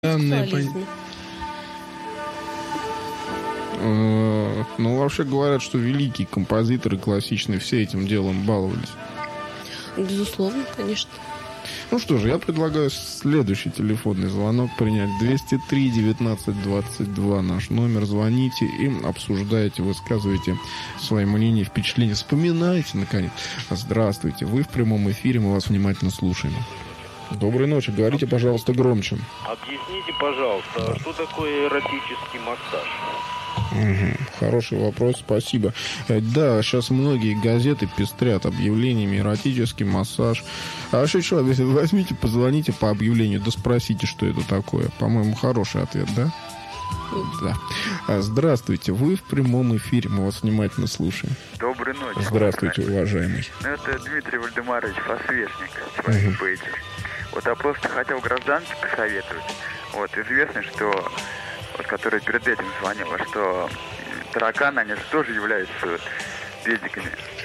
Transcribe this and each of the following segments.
Сексуализме. Ну, вообще говорят, что великие композиторы классичные все этим делом баловались. Безусловно, конечно. Ну что же, я предлагаю следующий телефонный звонок принять. 203-19-22 наш номер. Звоните и обсуждайте, высказывайте свои мнения, впечатления. Вспоминайте, наконец. Здравствуйте, вы в прямом эфире, мы вас внимательно слушаем. Доброй ночи, говорите, пожалуйста, громче. Объясните, пожалуйста, что такое эротический массаж? Хороший вопрос, спасибо. Да, сейчас многие газеты пестрят объявлениями эротический массаж. А вообще что, возьмите, позвоните по объявлению, да спросите, что это такое. По-моему, хороший ответ, да? Да. Здравствуйте, вы в прямом эфире, мы вас внимательно слушаем. Доброй ночи. Здравствуйте, уважаемый. Это Дмитрий Вальдемарович Посвечник, бейджер. Вот я просто хотел гражданке посоветовать. Вот известно, что, вот, который перед этим звонила, что тараканы, они же тоже являются педиками.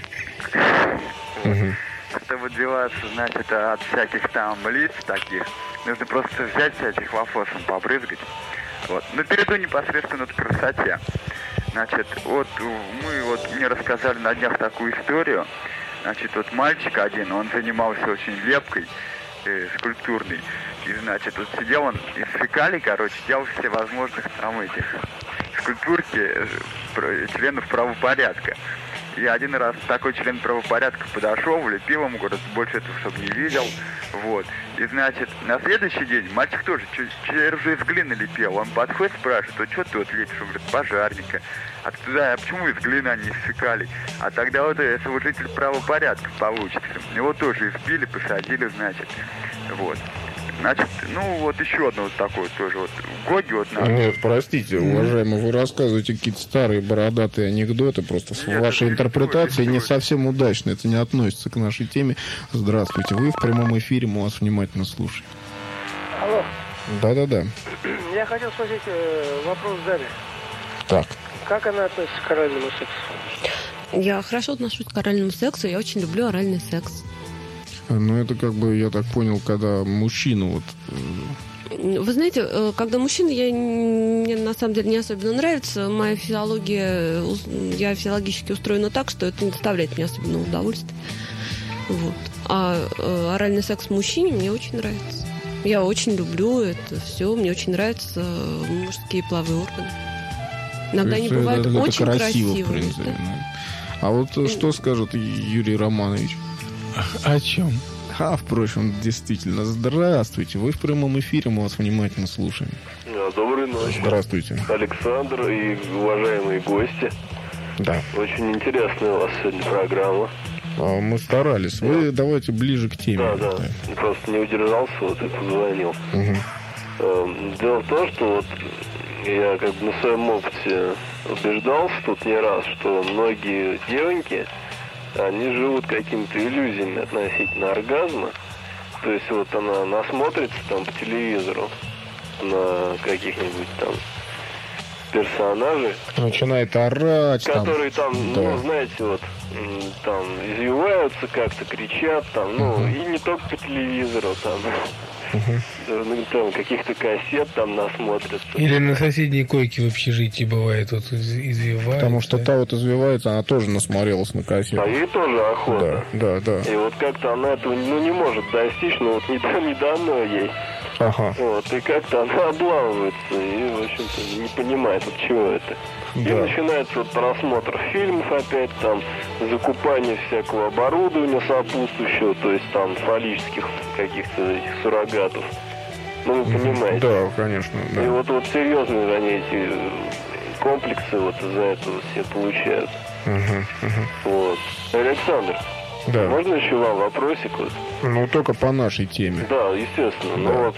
Вот. Чтобы отбиваться, значит, от всяких там лиц таких, нужно просто взять всяких лафосом побрызгать. Вот. Но перейду непосредственно к красоте. Значит, вот мне рассказали на днях такую историю. Значит, вот мальчик один, он занимался очень лепкой, скульптурной. И, значит, вот сидел он из фекалий, делал все возможных там этих скульптурки членов правопорядка. И один раз такой член правопорядка подошел, влепил ему, говорит, больше этого чтобы не видел. Вот. И, значит, на следующий день мальчик тоже уже из глины лепил. Он подходит, спрашивает, вот что ты вот лепишь? Он говорит, пожарника. А почему из глины, а не из фекалий? А тогда вот служитель правопорядка получится. Его тоже избили, посадили, значит. Вот. Значит, вот еще одно вот такое тоже вот. Гоги вот надо. Нет, простите, уважаемый, вы рассказываете какие-то старые бородатые анекдоты, просто ваша интерпретация не совсем удачная, это не относится к нашей теме. Здравствуйте, вы в прямом эфире, мы вас внимательно слушаем. Алло. Да-да-да. Я хотел спросить вопрос Дарьи. Так. Как она относится к оральному сексу? Я хорошо отношусь к оральному сексу, я очень люблю оральный секс. Ну, это как бы, я так понял, когда мужчина вот... Вы знаете, когда мужчина, мне на самом деле не особенно нравится. Моя физиология, я физиологически устроена так, что это не доставляет мне особенного удовольствия. Вот. А оральный секс мужчине мне очень нравится. Я очень люблю это все, мне очень нравятся мужские половые органы. Иногда они бывают очень красивые. В принципе, да? А вот что скажет Юрий Романович? О чем? Впрочем, действительно. Здравствуйте. Вы в прямом эфире, мы вас внимательно слушаем. Доброй ночи. Здравствуйте. Александр и уважаемые гости. Да. Очень интересная у вас сегодня программа. Мы старались. Вы давайте ближе к теме. Да. Просто не удержался, вот и позвонил. Дело в том, что вот я как бы на своем опыте убеждался тут не раз, что многие девоньки, они живут какими-то иллюзиями относительно оргазма. То есть вот она насмотрится там по телевизору на каких-нибудь там персонажей. Начинает орать. Которые там, знаете, вот там извиваются как-то, кричат там, и не только по телевизору там. Там каких-то кассет там насмотрятся. Или на соседней койке в общежитии бывает вот извивается. Потому что та вот извивается, она тоже насмотрелась на кассету. А ей тоже охота. Да. И вот как-то она этого не может достичь, но вот не дано ей. Вот, и как-то она обламывается и, в общем-то, не понимает, от чего это. И начинается вот просмотр фильмов опять, там, закупание всякого оборудования сопутствующего, то есть там фаллических каких-то этих суррогатов. Вы понимаете. Да, конечно. Да. И вот серьезные они эти комплексы вот из-за этого все получают. Вот. Александр, можно еще вам вопросик? Вот? Только по нашей теме. Да, естественно. Да.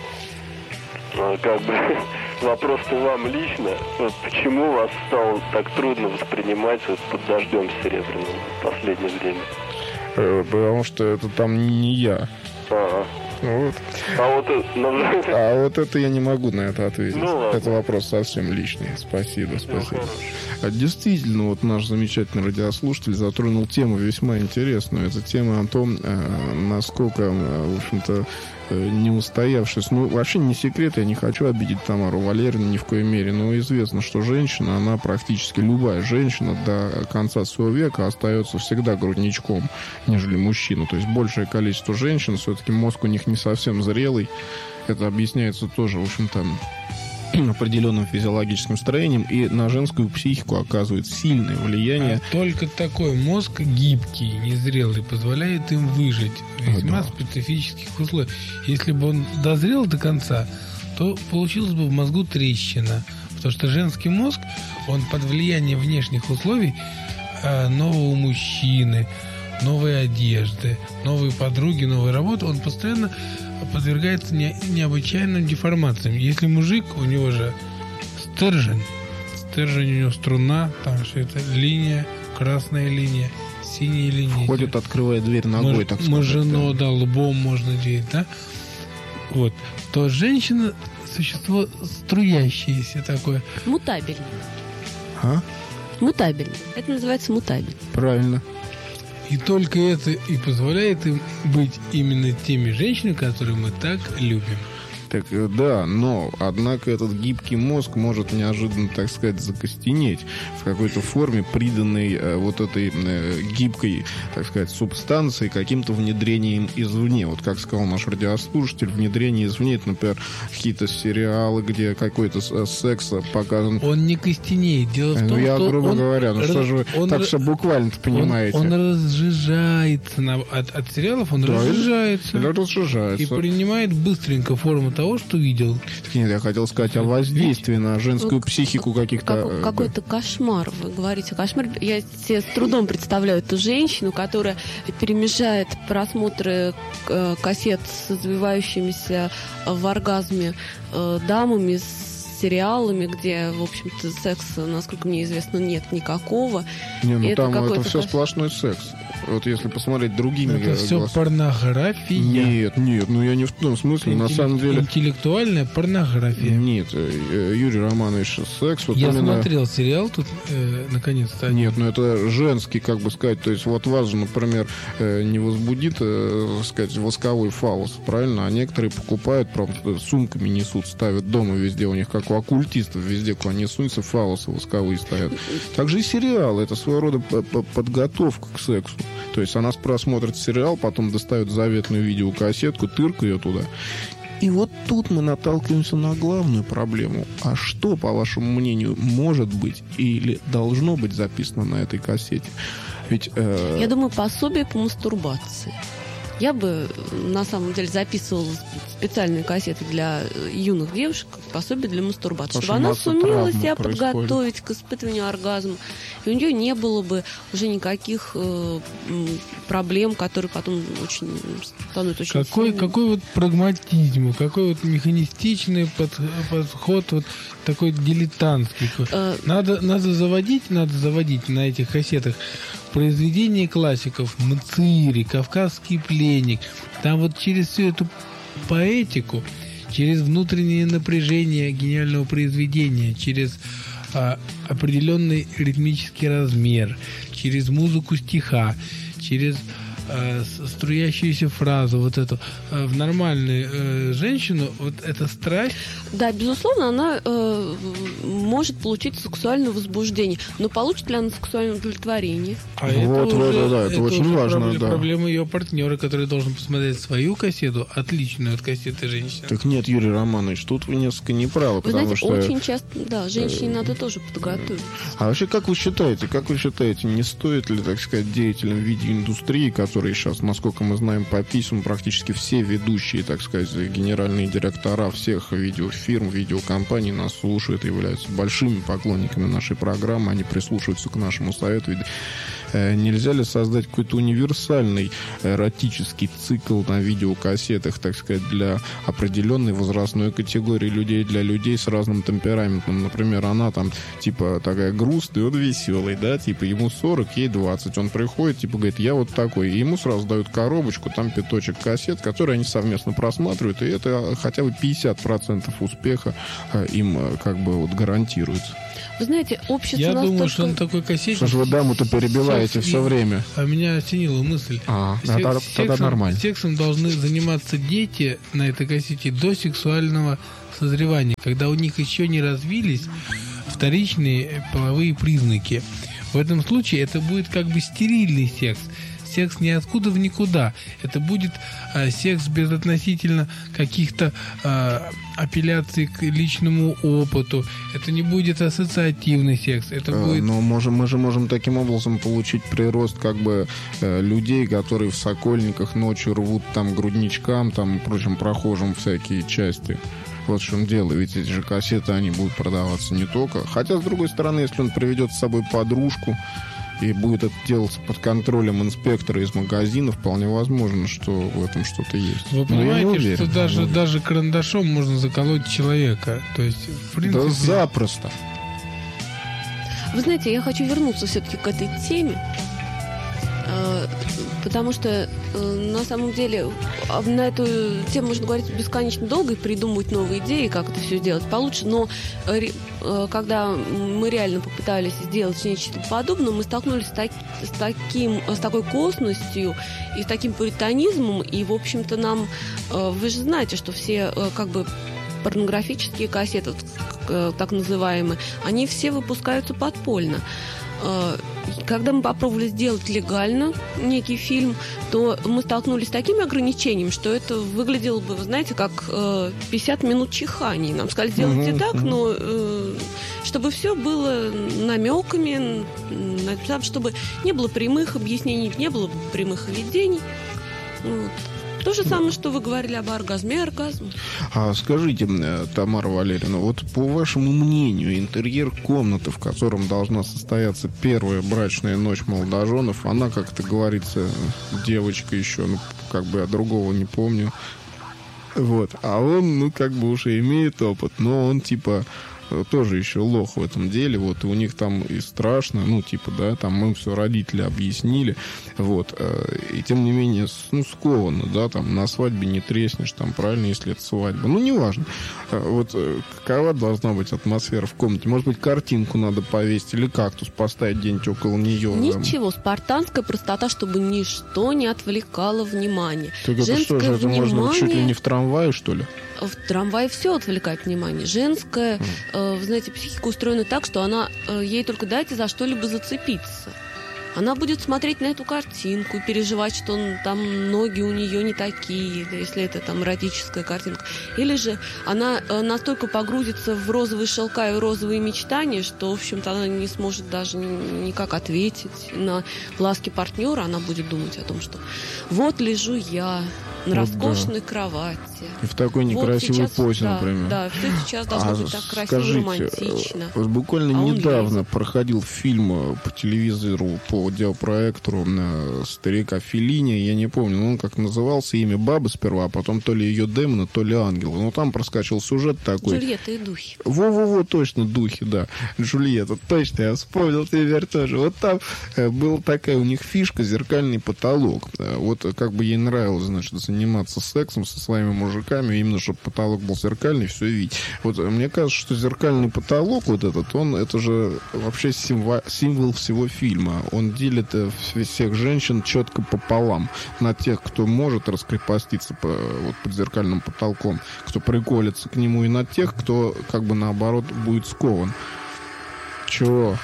Как бы вопрос-то вам лично. Вот почему вас стало так трудно воспринимать вот под дождем серебряным в последнее время? Потому что это там не я. Вот. А вот это я не могу на это ответить. Это вопрос совсем личный. Спасибо. Действительно, вот наш замечательный радиослушатель затронул тему весьма интересную. Это тема о том, насколько, в общем-то, не устоявшись. Ну, вообще не секрет, я не хочу обидеть Тамару Валерьевну ни в коей мере, но известно, что женщина, она практически любая женщина до конца своего века остается всегда грудничком, нежели мужчина. То есть большее количество женщин, все-таки мозг у них не совсем зрелый. Это объясняется тоже, в общем-то, определенным физиологическим строением, и на женскую психику оказывает сильное влияние. Только такой мозг гибкий, незрелый, позволяет им выжить в весьма специфических условиях. Если бы он дозрел до конца, то получилась бы в мозгу трещина. Потому что женский мозг, он под влиянием внешних условий, нового мужчины, новой одежды, новой подруги, новой работы, он постоянно подвергается необычайным деформациям. Если мужик, у него же стержень у него струна, там все это линия, красная линия, синяя линия. Ходит, открывая дверь ногой, так сказать. Мажено, да, лбом можно делать, да? Вот. То женщина существо струящееся такое. Мутабельное. А? Мутабельное. Это называется мутабель. Правильно. И только это и позволяет им быть именно теми женщинами, которые мы так любим. Так, да, но, однако, этот гибкий мозг может неожиданно, так сказать, закостенеть в какой-то форме, приданной вот этой гибкой, так сказать, субстанции каким-то внедрением извне. Вот как сказал наш радиослушатель, внедрение извне, это, например, какие-то сериалы, где какой-то секс показан. Он не костенеет. Дело в том, ну, я, что грубо он, говоря, ну что же вы так все буквально-то понимаете? Он разжижается. От сериалов он разжижается. Разжижается. И принимает быстренько форму того, что видел. Нет, я хотел сказать о воздействии на женскую психику каких-то... Какой-то кошмар, вы говорите, кошмар. Я себе с трудом представляю эту женщину, которая перемежает просмотры кассет с извивающимися в оргазме дамами, с сериалами, где, в общем-то, секса, насколько мне известно, нет никакого. Не, ну там это все сплошной секс. Вот если посмотреть другими... Это все порнография. Нет, ну я не в том смысле, на самом деле... Интеллектуальная порнография. Нет, Юрий Романович, секс... Вот я именно... смотрел сериал тут, наконец-то. Нет, ну это женский, как бы сказать, то есть вот вас же, например, не возбудит, сказать, восковой фаллос, правильно? А некоторые покупают, правда, сумками несут, ставят дома везде, у них как у оккультистов, везде, куда они сунутся, фаллосы восковые стоят. Также и сериалы, это своего рода подготовка к сексу. То есть она просмотрит сериал, потом достает заветную видеокассетку, тырка ее туда. И вот тут мы наталкиваемся на главную проблему. А что, по вашему мнению, может быть или должно быть записано на этой кассете? Ведь, я думаю, пособие по мастурбации. Я бы, на самом деле, записывала специальные кассеты для юных девушек, пособие для мастурбации, чтобы она сумела себя подготовить к испытыванию оргазма. И у нее не было бы уже никаких проблем, которые потом очень становятся очень сильными. Какой вот прагматизм, какой вот механистичный подход, вот такой дилетантский. Надо заводить на этих кассетах произведения классиков, Мцири, Кавказский пленник. Там вот через всю эту поэтику, через внутреннее напряжение гениального произведения, через определенный ритмический размер, через музыку стиха, через струящуюся фразу, вот эту в нормальную женщину, вот эта страсть. Да, безусловно, она может получить сексуальное возбуждение, но получит ли она сексуальное удовлетворение? А это очень важно. Проблема ее партнера, который должен посмотреть свою кассету, отличную от кассеты женщины. Так нет, Юрий Романович, тут вы несколько неправы. Вы знаете, очень часто, да, женщине надо тоже подготовиться. А вообще, как вы считаете, не стоит ли, так сказать, деятелям видеоиндустрии, которые сейчас, насколько мы знаем по письмам, практически все ведущие, так сказать, генеральные директора всех видеофирм, видеокомпаний нас слушают, являются большими поклонниками нашей программы, они прислушиваются к нашему совету. Нельзя ли создать какой-то универсальный эротический цикл на видеокассетах, так сказать, для определенной возрастной категории людей, для людей с разным темпераментом? Например, она там, типа, такая грустная, он веселый, да, типа, ему 40, ей 20. Он приходит, типа, говорит, я вот такой. И ему сразу дают коробочку, там пяточек кассет, которые они совместно просматривают, и это хотя бы 50% успеха им как бы вот гарантируется. Вы знаете, общество Я настолько... думаю, что на такой кассете... Что же вы даму-то перебиваете? читаете все время. А меня осенила мысль. Тогда нормально. Сексом должны заниматься дети на этой кассете до сексуального созревания, когда у них еще не развились вторичные половые признаки. В этом случае это будет как бы стерильный секс. Секс ниоткуда в никуда. Это будет секс без относительно каких-то апелляций к личному опыту. Это не будет ассоциативный секс. Это будет... Но мы же можем таким образом получить прирост как бы людей, которые в Сокольниках ночью рвут там грудничкам, там и прочим прохожим всякие части. Вот в чем дело, ведь эти же кассеты, они будут продаваться не только... Хотя, с другой стороны, если он приведет с собой подружку и будет это делаться под контролем инспектора из магазина, вполне возможно, что в этом что-то есть. Вы понимаете, что даже карандашом можно заколоть человека? То есть, в принципе... Да запросто. Вы знаете, я хочу вернуться все-таки к этой теме, потому что на самом деле на эту тему можно говорить бесконечно долго и придумывать новые идеи, как это все сделать получше, но когда мы реально попытались сделать нечто подобное, мы столкнулись с такой косностью и с таким пуританизмом, и, в общем-то, нам... Вы же знаете, что все как бы порнографические кассеты, так называемые, они все выпускаются подпольно. Когда мы попробовали сделать легально некий фильм, то мы столкнулись с такими ограничениями, что это выглядело бы, вы знаете, как 50 минут чиханий. Нам сказали, сделайте так, но чтобы все было намеками, чтобы не было прямых объяснений, не было прямых видений. Вот. То же самое, что вы говорили об оргазме и оргазме. Скажите, Тамара Валерьевна, вот по вашему мнению, интерьер комнаты, в котором должна состояться первая брачная ночь молодоженов, она, как это говорится, девочка еще, как бы я другого не помню. Вот. А он, как бы уже имеет опыт, но он типа тоже еще лох в этом деле, вот, и у них там и страшно, там им все родители объяснили, вот, и тем не менее, скованно, да, там, на свадьбе не треснешь, там, правильно, если это свадьба, неважно, вот, какова должна быть атмосфера в комнате, может быть, картинку надо повесить или кактус поставить где-нибудь около нее. Ничего, спартанская простота, чтобы ничто не отвлекало внимание. Так это что же, это можно быть чуть ли не в трамвае, что ли? В трамвае все отвлекает внимание. Женская, вы знаете, психика устроена так, что она, ей только дайте за что-либо зацепиться. Она будет смотреть на эту картинку, переживать, что там ноги у нее не такие, если это там эротическая картинка. Или же она настолько погрузится в розовые шелка и розовые мечтания, что, в общем-то, она не сможет даже никак ответить на ласки партнера. Она будет думать о том, что вот лежу я на роскошной кровати. И в такой некрасивой позе, например. Да, все сейчас должно быть так красиво, романтично. Буквально недавно проходил фильм по телевизору по диапроектору старика Феллини, я не помню, он как назывался, имя бабы сперва, а потом то ли ее демона, то ли ангела. Там проскочил сюжет такой. Джульетта и духи. Во-во-во, точно, духи, да. Джульетта, точно, я вспомнил теперь тоже. Вот там была такая у них фишка, зеркальный потолок. Вот как бы ей нравилось, значит, заниматься сексом со своими мужиками, именно чтобы потолок был зеркальный, все видеть. Вот мне кажется, что зеркальный потолок вот этот, это же вообще символ всего фильма. Он делит всех женщин четко пополам. На тех, кто может раскрепоститься под зеркальным потолком, кто приколится к нему, и на тех, кто как бы наоборот будет скован. Чего?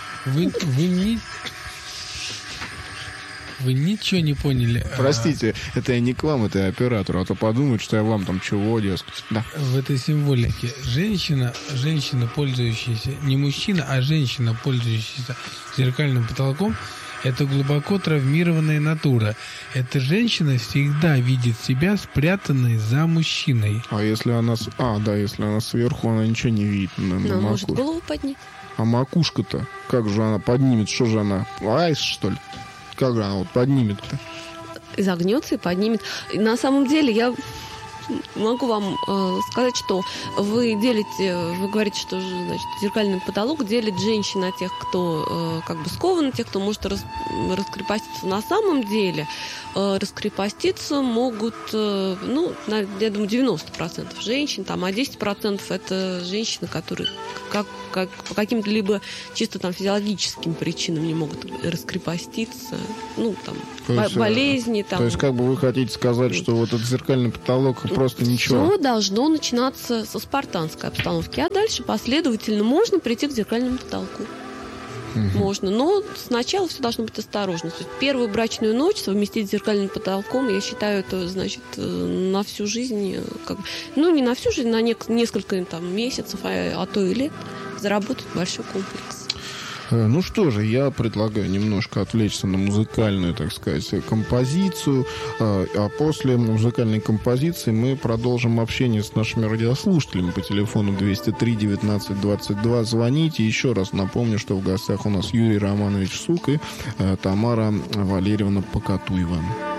Вы ничего не поняли. Простите, это я не к вам, это я оператору, а то подумают, что я вам там чего, дескать. Да. В этой символике женщина, пользующаяся, не мужчина, а женщина, пользующаяся зеркальным потолком, это глубоко травмированная натура. Эта женщина всегда видит себя спрятанной за мужчиной. А если она... если она сверху, она ничего не видит. Она может голову поднять. А макушка-то? Как же она поднимет? Что же она? Айс, что ли? Как же она поднимет-то? Изогнется и поднимет. На самом деле, я могу вам сказать, что вы говорите, что, значит, зеркальный потолок делит женщин на тех, кто как бы скован, тех, кто может раскрепоститься. На самом деле раскрепоститься могут, я думаю, 90% женщин, а 10% это женщины, которые по каким-то либо чисто там физиологическим причинам не могут раскрепоститься, болезни. То есть, как бы вы хотите сказать, что вот этот зеркальный потолок просто ничего? Все должно начинаться со спартанской обстановки, а дальше последовательно можно прийти к зеркальному потолку. Можно, но сначала все должно быть осторожно. То есть первую брачную ночь совместить с зеркальным потолком, я считаю, это значит на всю жизнь, не на всю жизнь, на несколько месяцев, а то и лет заработать большой комплекс. Ну что же, я предлагаю немножко отвлечься на музыкальную, так сказать, композицию, а после музыкальной композиции мы продолжим общение с нашими радиослушателями по телефону 203-19-22. Звоните. Еще раз напомню, что в гостях у нас Юрий Романович Сук и Тамара Валерьевна Покатуева.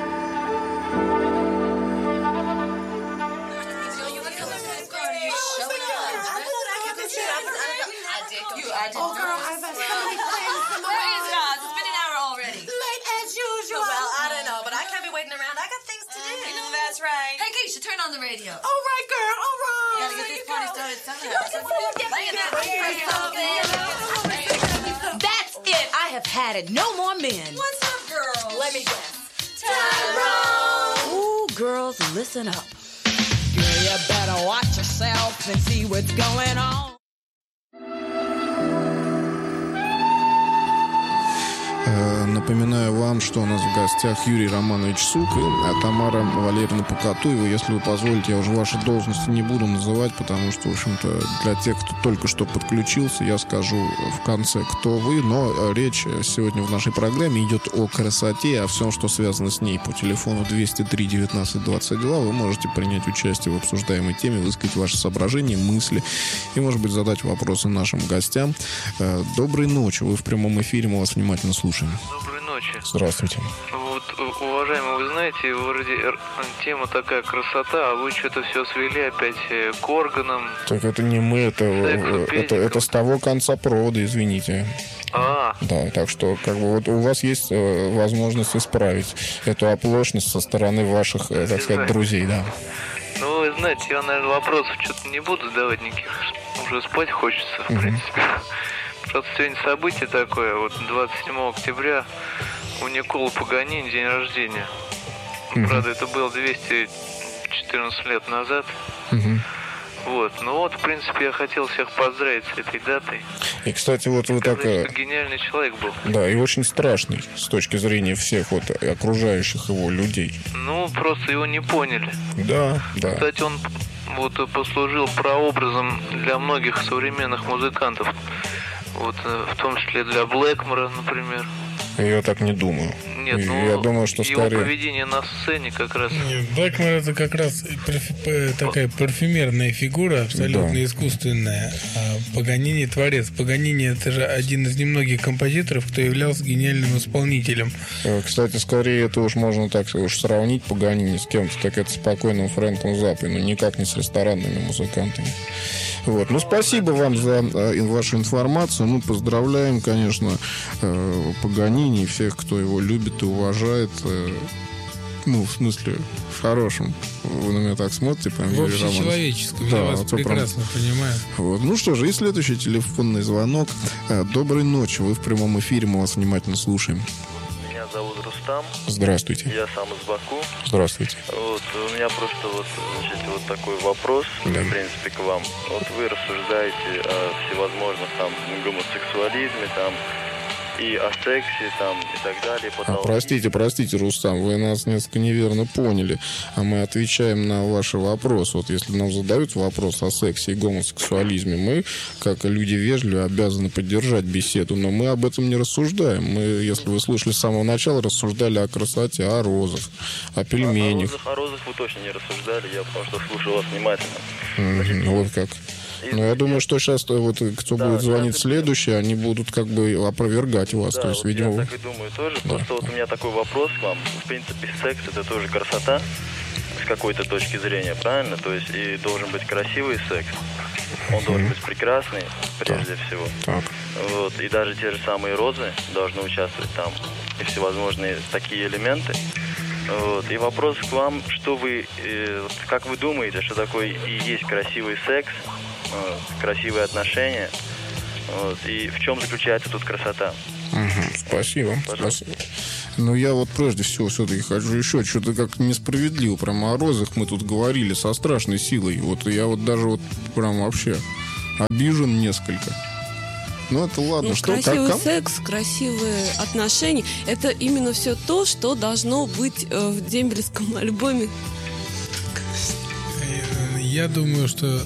Turn on the radio. All right, girl. All right. Gotta get this party started. That's it. I have had it. No more men. What's up, girls? Let me guess. Tyrone. Ooh, girls, listen up. Girl, you better watch yourself and see what's going on. Напоминаю вам, что у нас в гостях Юрий Романович Сук и Тамара Валерьевна Покатуева. Если вы позволите, я уже ваши должности не буду называть, потому что, в общем-то, для тех, кто только что подключился, я скажу в конце, кто вы. Но речь сегодня в нашей программе идет о красоте, о всем, что связано с ней. По телефону 203-19-22 вы можете принять участие в обсуждаемой теме, высказать ваши соображения, мысли и, может быть, задать вопросы нашим гостям. Доброй ночи. Вы в прямом эфире, мы вас внимательно слушаем. Доброй ночи. Здравствуйте. Вот, уважаемый, вы знаете, вроде тема такая красота, а вы что-то все свели опять к органам. Так это не мы, это с того конца провода, извините. Да, так что как бы вот у вас есть возможность исправить эту оплошность со стороны ваших, так сказать, друзей, да. Ну, вы знаете, я, наверное, вопросов что-то не буду задавать никаких. Уже спать хочется, в принципе. Просто сегодня событие такое, вот 27 октября у Николы Паганини день рождения. Правда, это было 214 лет назад. Вот, ну вот, в принципе, я хотел всех поздравить с этой датой. И, кстати, вот вы так... гениальный человек был. Да, и очень страшный с точки зрения всех вот окружающих его людей. Ну, просто его не поняли. Да, да. Кстати, он вот послужил прообразом для многих современных музыкантов. Вот, в том числе для Блэкмора, например. Я так не думаю. Нет, я думаю, что его скорее... поведение на сцене как раз... Нет, Блэкмор это как раз такая парфюмерная фигура, абсолютно искусственная. А Паганини творец. Паганини это же один из немногих композиторов, кто являлся гениальным исполнителем. Кстати, скорее это уж можно так уж сравнить Паганини с кем-то, так это спокойным Фрэнком Заппой, но никак не с ресторанными музыкантами. Вот. Ну, спасибо вам за вашу информацию. Мы поздравляем, конечно, Паганини и всех, кто его любит и уважает. Ну, в смысле, в хорошем. Вы на меня так смотрите, прям, в общечеловеческом, да, я вас прекрасно понимаю. Вот. Ну что же, и следующий телефонный звонок. Доброй ночи, вы в прямом эфире, мы вас внимательно слушаем. Меня зовут Рустам. Здравствуйте. Я сам из Баку. Здравствуйте. Вот, у меня просто вот такой вопрос, в принципе, к вам. Вот вы рассуждаете о всевозможных там гомосексуализме, там, и о сексе, там, и так далее. Простите, Рустам, вы нас несколько неверно поняли. А мы отвечаем на ваши вопросы. Вот если нам задают вопрос о сексе и гомосексуализме, мы, как люди вежливые, обязаны поддержать беседу. Но мы об этом не рассуждаем. Мы, если вы слышали с самого начала, рассуждали о красоте, о розах, о пельменях. О розах вы точно не рассуждали, я потому что слушал вас внимательно. Вот как. Но я думаю, что сейчас вот кто будет звонить следующий, они будут как бы опровергать вас. Да, то есть, вот видимо, я так и думаю тоже. Просто вот у меня такой вопрос к вам. В принципе, секс — это тоже красота. с какой-то точки зрения, правильно? То есть и должен быть красивый секс. Он должен быть прекрасный, прежде всего. Вот. И даже те же самые розы должны участвовать там. И всевозможные такие элементы. Вот. И вопрос к вам, что вы, как вы думаете, что такое и есть красивый секс, красивые отношения, вот, и в чем заключается тут красота? Спасибо. Спасибо. Но я вот прежде всего все-таки хочу еще что-то как несправедливо. Прямо о розах мы тут говорили со страшной силой. Вот я вот даже вот прям вообще обижен несколько. Ну, это ладно. Ну, что, красивый секс, красивые отношения — это именно все то, что должно быть в дембельском альбоме. Я думаю, что...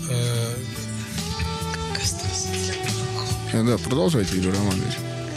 Да, продолжайте, Игорь Романович.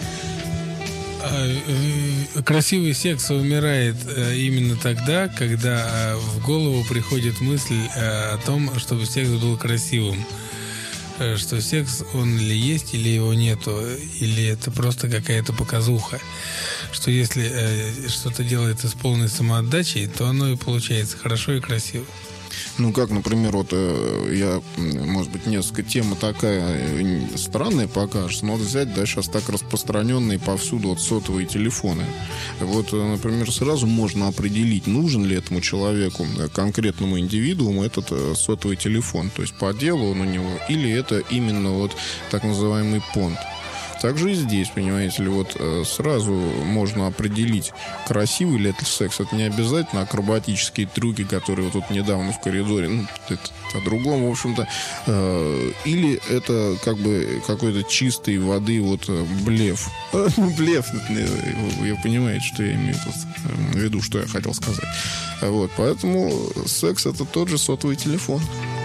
Красивый секс умирает именно тогда, когда в голову приходит мысль о том, чтобы секс был красивым. Что секс, он или есть, или его нету, или это просто какая-то показуха. Что если что-то делается с полной самоотдачей, то оно и получается хорошо и красиво. Ну, как, например, вот я, может быть, несколько тема такая странная покажется, но вот взять, да, сейчас так распространенные повсюду вот сотовые телефоны. Вот, например, сразу можно определить, нужен ли этому человеку, конкретному индивидууму этот сотовый телефон. То есть по делу он у него, или это именно вот так называемый понт. Также и здесь, понимаете ли, вот сразу можно определить, красивый ли это секс. Это не обязательно акробатические трюки, которые вот тут недавно в коридоре. Ну, это о другом, в общем-то. Или это как бы какой-то чистой воды вот блеф. Блеф, вы понимаете, что я имею в виду, что я хотел сказать. Вот, поэтому секс — это тот же сотовый телефон.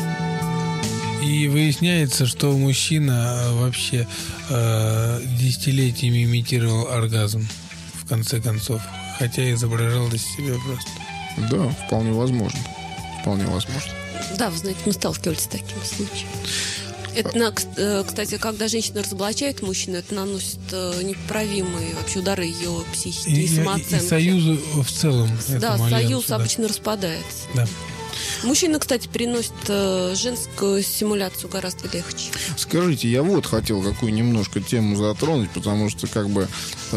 И выясняется, что мужчина вообще десятилетиями имитировал оргазм, в конце концов. Хотя изображал из себя просто. Да, вполне возможно. Вполне возможно. Да, вы знаете, мы сталкивались с таким случаем. Это, кстати, когда женщина разоблачает мужчину, это наносит непоправимые вообще удары ее психике и самооценке. И союзу в целом. Да, союз обычно распадается. Да. Мужчина, кстати, переносит женскую стимуляцию гораздо легче. Скажите, я вот хотел какую немножко тему затронуть, потому что как бы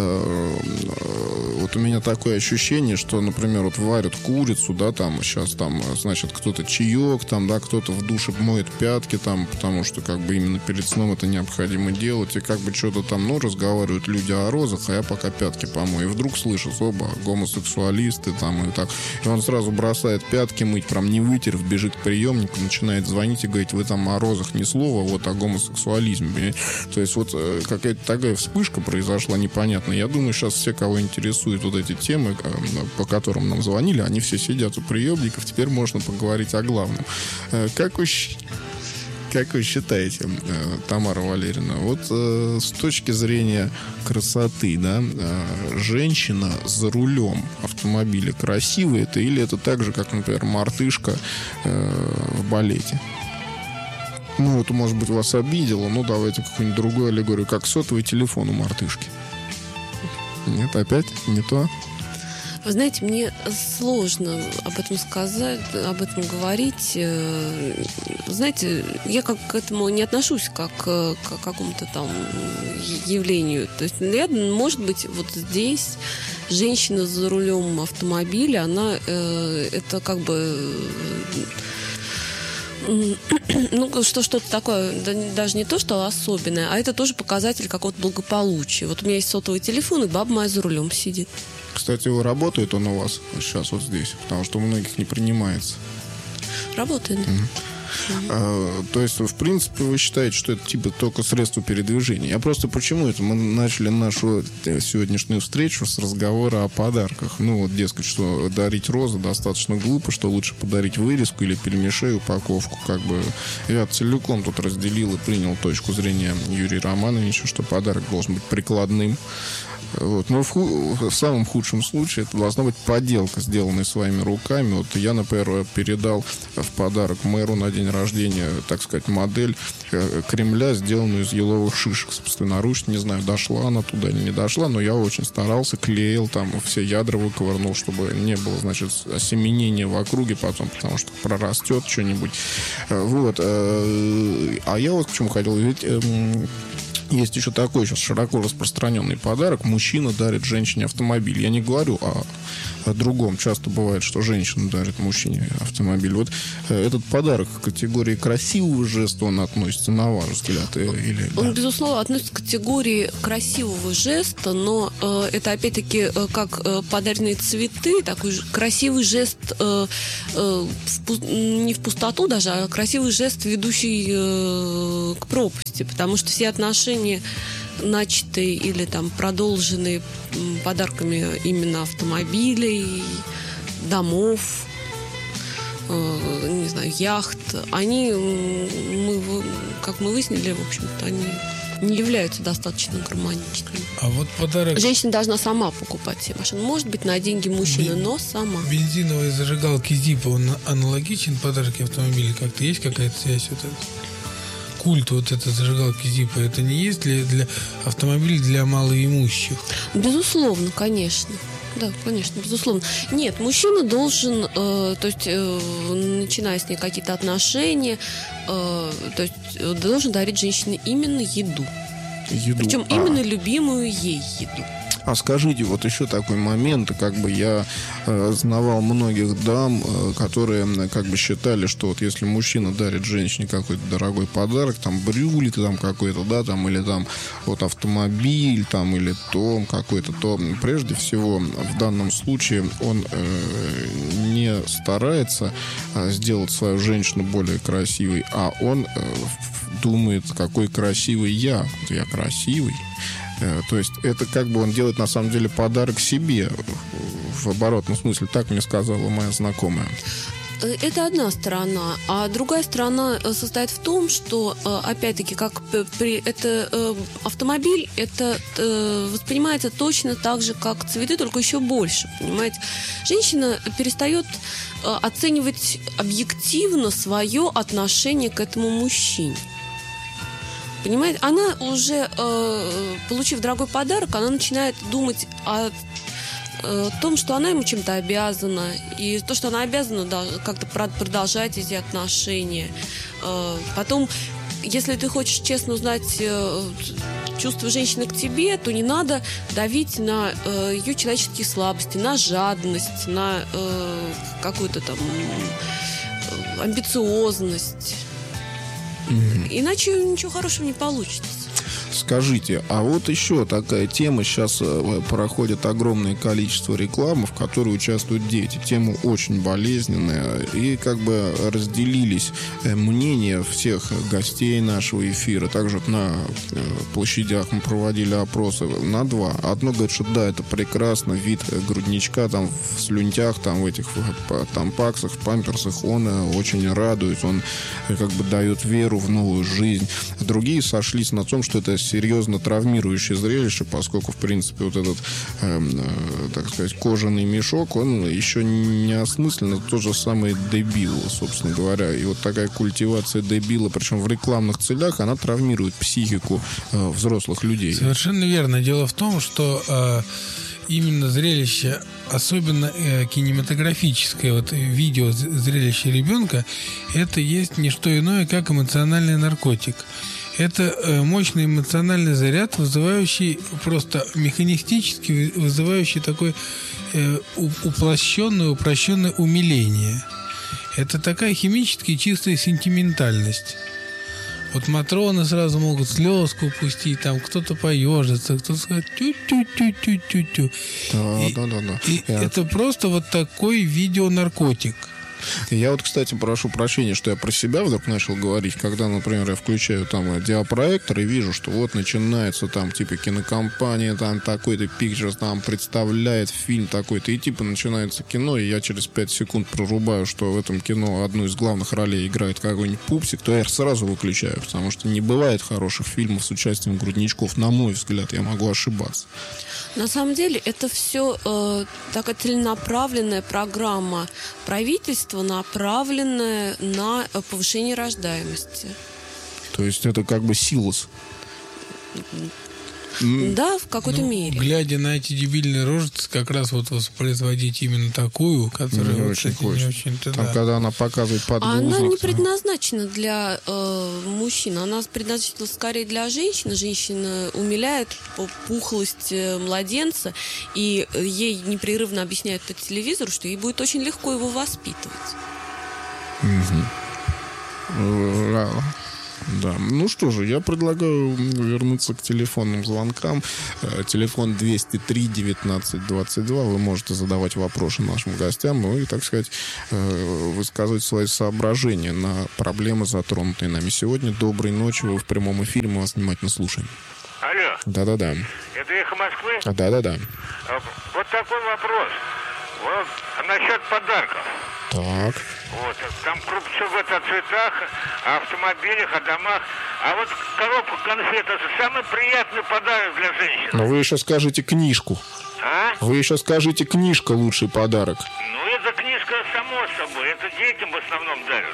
вот у меня такое ощущение, что, например, вот варят курицу, да, там сейчас там, значит, кто-то чаек, там, да, кто-то в душе моет пятки, там, потому что как бы именно перед сном это необходимо делать, и как бы что-то там, ну, разговаривают люди о розах, а я пока пятки помою. И вдруг слышишь, оба, гомосексуалисты, там, и так. И он сразу бросает пятки мыть, прям не вытерев, бежит к приемнику, начинает звонить и говорить: вы там о розах ни слова, вот о гомосексуализме, понимаете? То есть вот какая-то такая вспышка произошла непонятная. Я думаю, сейчас все, кого интересуют вот эти темы, по которым нам звонили, они все сидят у приемников, теперь можно поговорить о главном. Как вы считаете, Тамара Валерьевна, вот с точки зрения красоты, да, женщина за рулем автомобиля красивая это или это так же, как, например, мартышка в балете? Ну, вот, может быть, вас обидело, ну, давайте какую-нибудь другую аллегорию, как сотовый телефон у мартышки. Нет, опять не то? Вы знаете, мне сложно об этом сказать, об этом говорить. Знаете, я как к этому не отношусь как к какому-то там явлению. То есть, может быть, вот здесь женщина за рулем автомобиля, она это как бы... Ну, что-то такое, даже не то, что особенное, а это тоже показатель какого-то благополучия. Вот у меня есть сотовый телефон, и баба моя за рулем сидит. Кстати, работает он у вас сейчас вот здесь? Потому что у многих не принимается. Работает, да. То есть, в принципе, вы считаете, что это типа только средство передвижения? Я просто почему это? Мы начали нашу сегодняшнюю встречу с разговора о подарках. Ну, вот, дескать, что дарить розы достаточно глупо, что лучше подарить вырезку или пельмешей, упаковку. Как бы я целиком тут разделил и принял точку зрения Юрия Романовича, что подарок должен быть прикладным. Вот. Но в самом худшем случае это должна быть подделка, сделанная своими руками. Вот я, например, передал в подарок мэру на день рождения, так сказать, модель Кремля, сделанную из еловых шишек. Собственноручно, не знаю, дошла она туда или не дошла, но я очень старался, клеил, там все ядра выковырнул, чтобы не было, значит, осеменения в округе потом, потому что прорастет что-нибудь. Вот. А я вот почему хотел, ведь есть еще такой сейчас широко распространенный подарок. Мужчина дарит женщине автомобиль. Я не говорю о другом. Часто бывает, что женщина дарит мужчине автомобиль. Вот этот подарок к категории красивого жеста, он относится, на ваш взгляд? Или, он, безусловно, относится к категории красивого жеста, но это, опять-таки, как подаренные цветы, такой красивый жест не в пустоту даже, а красивый жест, ведущий к пропасти, потому что все отношения, начатые или там продолженные подарками именно автомобилей, домов, не знаю, яхт, они, как мы выяснили, в общем-то, они не являются достаточно гармоничными. А вот подарок... Женщина должна сама покупать себе машину. Может быть, на деньги мужчины, но сама. Бензиновые зажигалки Зипа, он аналогичен подарке автомобиля? Как-то есть какая-то связь? Вот это? Культ вот этой зажигалки Зипа, это не есть ли для автомобилей для малоимущих? Безусловно, конечно. Да, конечно, безусловно. Нет, мужчина должен, то есть, начиная с ней какие-то отношения, то есть, должен дарить женщине именно еду. Причем именно любимую ей еду. А скажите, вот еще такой момент, как бы я знавал многих дам, которые как бы считали, что вот если мужчина дарит женщине какой-то дорогой подарок, там брюлик там какой-то, да, там, или там вот автомобиль, там, или том какой-то, то прежде всего в данном случае он не старается сделать свою женщину более красивой, а он думает, какой красивый я. Вот я красивый. То есть это как бы он делает на самом деле подарок себе в оборотном смысле. Так мне сказала моя знакомая. Это одна сторона. А другая сторона состоит в том, что, опять-таки, как автомобиль, это воспринимается точно так же, как цветы, только еще больше. Понимаете? Женщина перестает оценивать объективно свое отношение к этому мужчине. Понимаете, она уже, получив дорогой подарок, она начинает думать о том, что она ему чем-то обязана. И то, что она обязана, да, как-то продолжать эти отношения. Потом, если ты хочешь честно узнать чувства женщины к тебе, то не надо давить на ее человеческие слабости, на жадность, на какую-то там амбициозность. Иначе ничего хорошего не получится. Скажите, а вот еще такая тема, сейчас проходит огромное количество рекламы, в которой участвуют дети. Тема очень болезненная, и как бы разделились мнения всех гостей нашего эфира. Также на площадях мы проводили опросы на два. Одно говорит, что да, это прекрасно, вид грудничка там в слюнтях, там в этих там паксах, в памперсах, он очень радует, он как бы дает веру в новую жизнь. Другие сошлись на том, что это серьезно травмирующее зрелище, поскольку, в принципе, вот этот, так сказать, кожаный мешок, он еще не осмыслен, это тот же самый дебил, собственно говоря. И вот такая культивация дебила, причем в рекламных целях, она травмирует психику взрослых людей. Совершенно верно. Дело в том, что именно зрелище, особенно кинематографическое, вот видео зрелище ребенка, это есть не что иное, как эмоциональный наркотик. Это мощный эмоциональный заряд, вызывающий просто механистически, вызывающий такое упрощенное умиление. Это такая химически чистая сентиментальность. Вот матроны сразу могут слезку пустить, там кто-то поежится, кто-то скажет тю-тю-тю-тю-тю-тю. Да. Это просто вот такой видеонаркотик. Я вот, кстати, прошу прощения, что я про себя вдруг начал говорить, когда, например, я включаю там диапроектор и вижу, что вот начинается там типа кинокомпания, там такой-то Pictures там представляет фильм такой-то, и типа начинается кино, и я через 5 секунд прорубаю, что в этом кино одну из главных ролей играет какой-нибудь пупсик, то я сразу выключаю, потому что не бывает хороших фильмов с участием грудничков, на мой взгляд, я могу ошибаться. На самом деле это все такая целенаправленная программа правительства, направленная на повышение рождаемости. То есть это как бы силос. Да, в какой-то мере. Глядя на эти дебильные рожицы, как раз вот воспроизводить именно такую, которая не вот, очень кстати, не очень-то, там, да. когда она показывает подгузок. Она не предназначена для мужчин, она предназначена скорее для женщин. Женщина умиляет пухлость младенца, и ей непрерывно объясняют по телевизору, что ей будет очень легко его воспитывать. Да. Ну что же, я предлагаю вернуться к телефонным звонкам. Телефон 203-19-22. Вы можете задавать вопросы нашим гостям, ну и, так сказать, высказывать свои соображения на проблемы, затронутые нами сегодня. Доброй ночи, вы в прямом эфире, мы вас внимательно слушаем. Алло. Да-да-да. Это «Эхо Москвы»? Да-да-да. Вот такой вопрос. Вот насчет подарков. Так. Вот, там все говорят о цветах, о автомобилях, о домах. А вот коробка конфет — это самый приятный подарок для женщин. Но вы еще скажите книжку. А? Вы еще скажите книжка — лучший подарок. Ну, эта книжка само собой. Это детям в основном дарят.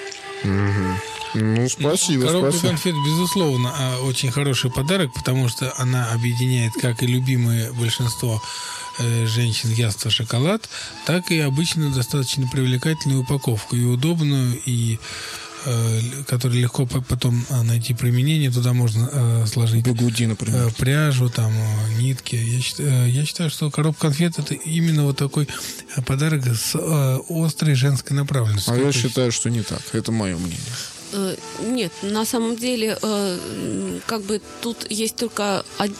Ну, спасибо, Коробка спасибо. конфет, безусловно, очень хороший подарок, потому что она объединяет как и любимое большинство женщин яство шоколад, так и обычно достаточно привлекательную упаковку, и удобную, и которой легко потом найти применение. Туда можно сложить бигуди, например, пряжу, там, нитки. Я считаю, что коробка конфет — это именно вот такой подарок с острой женской направленностью. А я считаю, что не так. Это мое мнение. Нет, на самом деле, как бы тут есть только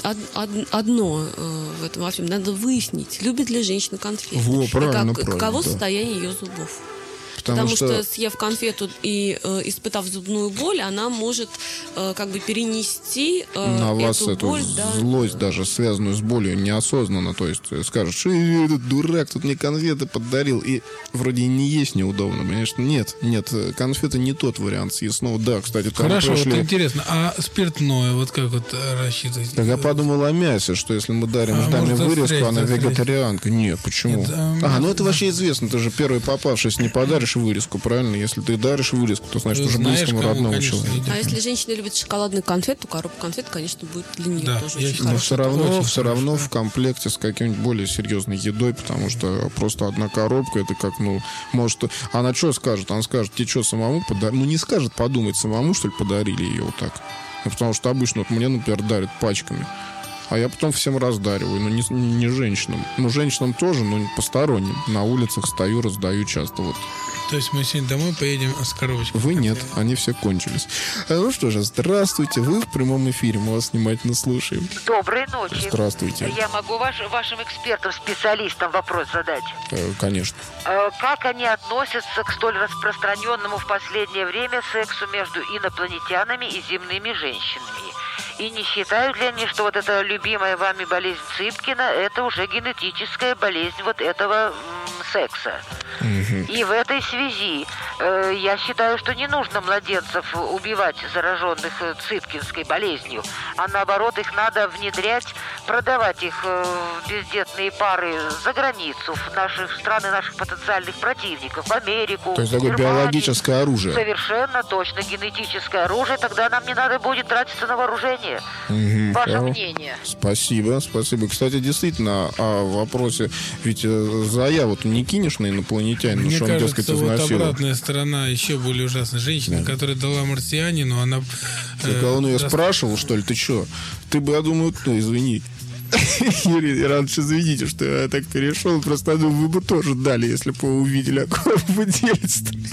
одно в этом во всем. Надо выяснить, любит ли женщина конфеты. Во, правильно, и каково да. состояние ее зубов. Потому что съев конфету и испытав зубную боль, она может как бы перенести на вас эту эту боль, злость, даже связанную с болью, неосознанно. То есть скажешь, что этот дурак тут мне конфеты подарил. И вроде и не есть неудобно, понимаешь? Нет, конфеты не тот вариант съестного. Да, кстати, там хорошо, прошли... вот интересно, а спиртное, вот как вот рассчитывать? Так я подумал о мясе, что если мы дарим даме вырезку, она вегетарианка. Нет, почему? Нет, ну это вообще известно. Ты же первый попавшись не подаришь вырезку, правильно? Если ты даришь вырезку, то значит уже близкому родному человеку. А если женщина любит шоколадный конфет, то коробка конфет, конечно, будет для нее тоже очень Но хорошая. все равно в комплекте с какой-нибудь более серьезной едой, потому что просто одна коробка, это как, может... Она что скажет? Она скажет, тебе что, самому подарили? Не скажет подумать, самому, что ли, подарили ее вот так. Потому что обычно вот мне, например, дарят пачками. А я потом всем раздариваю, но не женщинам. Женщинам тоже, но посторонним. На улицах стою, раздаю часто. Вот. То есть мы сегодня домой поедем с коробочкой? Вы нет, они все кончились. Ну что же, здравствуйте, вы в прямом эфире, мы вас внимательно слушаем. Доброй ночи. Здравствуйте. Я могу вашим экспертам, специалистам вопрос задать? Конечно. Как они относятся к столь распространенному в последнее время сексу между инопланетянами и земными женщинами? И не считают ли они, что вот эта любимая вами болезнь Цыпкина — это уже генетическая болезнь вот этого секса? И в этой связи я считаю, что не нужно младенцев убивать, зараженных Цыпкинской болезнью, а наоборот их надо внедрять, продавать их бездетные пары за границу, в страны наших потенциальных противников, в Америку, то есть такое биологическое оружие. Совершенно точно, генетическое оружие, тогда нам не надо будет тратиться на вооружение. Ваше мнение? Спасибо. Кстати, действительно, о вопросе, ведь заяву-то не кинешь на инопланетянина, мне что он, кажется, дескать, вот изнасиловал. обратная сторона еще более ужасная. Женщина, которая дала марсианину, она... Так он ее спрашивал, что ли, ты что? Ты бы, я думаю, извини. Юрий Иванович, извините, что я так перешел. Просто думаю, вы бы тоже дали, если бы вы увидели, о ком вы делитесь.